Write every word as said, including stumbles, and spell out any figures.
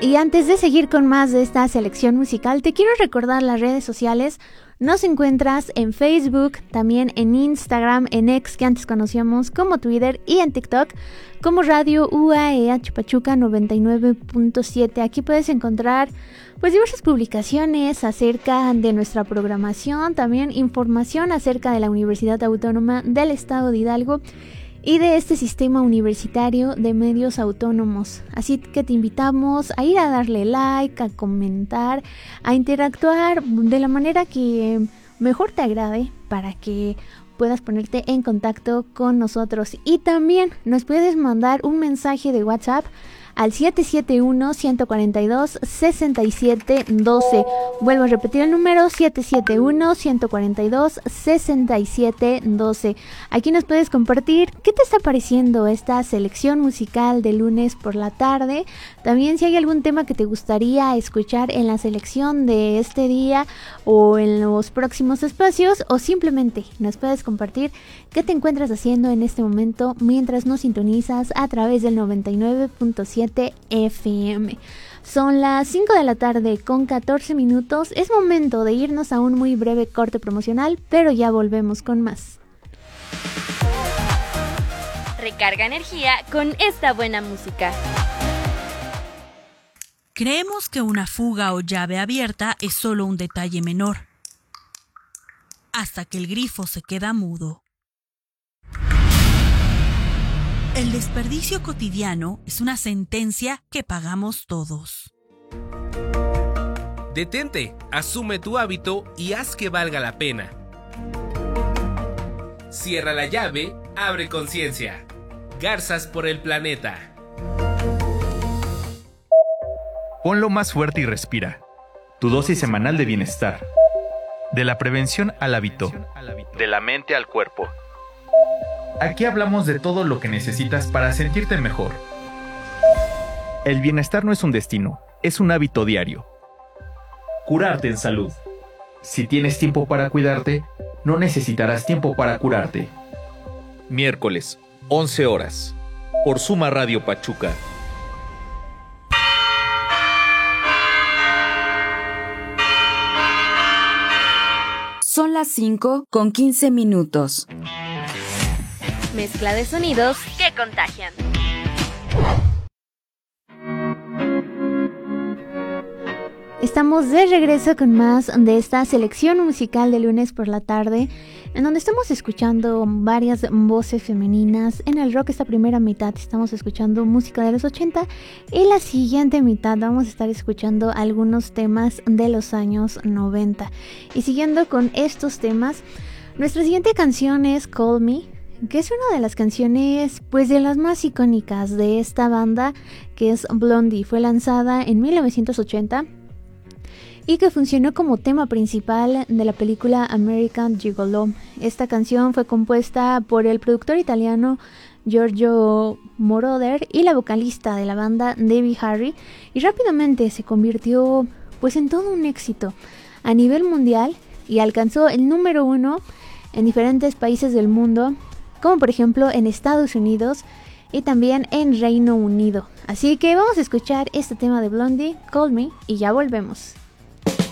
Y antes de seguir con más de esta selección musical, te quiero recordar las redes sociales. Nos encuentras en Facebook, también en Instagram, en X, que antes conocíamos como Twitter, y en TikTok como Radio U A E H Pachuca noventa y nueve punto siete. Aquí puedes encontrar pues diversas publicaciones acerca de nuestra programación, también información acerca de la Universidad Autónoma del Estado de Hidalgo y de este sistema universitario de medios autónomos. Así que te invitamos a ir a darle like, a comentar, a interactuar de la manera que mejor te agrade para que puedas ponerte en contacto con nosotros. Y también nos puedes mandar un mensaje de WhatsApp al siete siete uno, uno cuatro dos, seis siete uno dos. Vuelvo a repetir el número siete siete uno, uno cuatro dos, seis siete uno dos. Aquí nos puedes compartir qué te está pareciendo esta selección musical de lunes por la tarde. También si hay algún tema que te gustaría escuchar en la selección de este día o en los próximos espacios, o simplemente nos puedes compartir qué te encuentras haciendo en este momento mientras nos sintonizas a través del noventa y nueve punto siete F M. Son las cinco de la tarde con catorce minutos. Es momento de irnos a un muy breve corte promocional, pero ya volvemos con más. Recarga energía con esta buena música. Creemos que una fuga o llave abierta es solo un detalle menor, hasta que el grifo se queda mudo. El desperdicio cotidiano es una sentencia que pagamos todos. Detente, asume tu hábito y haz que valga la pena. Cierra la llave, abre conciencia. Garzas por el planeta. Ponlo más fuerte y respira. Tu dosis semanal de bienestar. De la prevención al hábito. De la mente al cuerpo. Aquí hablamos de todo lo que necesitas para sentirte mejor. El bienestar no es un destino, es un hábito diario. Curarte en salud. Si tienes tiempo para cuidarte, no necesitarás tiempo para curarte. Miércoles, once horas. Por Suma Radio Pachuca. Son las cinco con quince minutos. Mezcla de sonidos que contagian. Estamos de regreso con más de esta selección musical de lunes por la tarde, en donde estamos escuchando varias voces femeninas. En el rock, esta primera mitad estamos escuchando música de los ochenta, y la siguiente mitad vamos a estar escuchando algunos temas de los años noventa. Y siguiendo con estos temas, nuestra siguiente canción es Call Me, que es una de las canciones pues de las más icónicas de esta banda, que es Blondie. Fue lanzada en mil novecientos ochenta y que funcionó como tema principal de la película American Gigolo. Esta canción fue compuesta por el productor italiano Giorgio Moroder y la vocalista de la banda Debbie Harry, y rápidamente se convirtió pues en todo un éxito a nivel mundial y alcanzó el número uno en diferentes países del mundo, como por ejemplo en Estados Unidos y también en Reino Unido. Así que vamos a escuchar este tema de Blondie, Call Me, y ya volvemos.